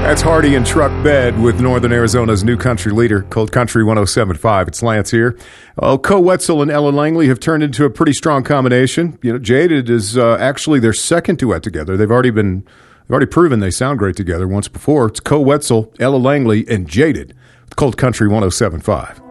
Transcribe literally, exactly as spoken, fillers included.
That's Hardy and Truck Bed with Northern Arizona's new country leader, Cold Country one oh seven point five. It's Lance here. Oh, Koe Wetzel and Ellen Langley have turned into a pretty strong combination. You know, Jaded is uh, actually their second duet together. They've already been, they've already proven they sound great together once before. It's Koe Wetzel, Ellen Langley, and Jaded with Cold Country one oh seven point five.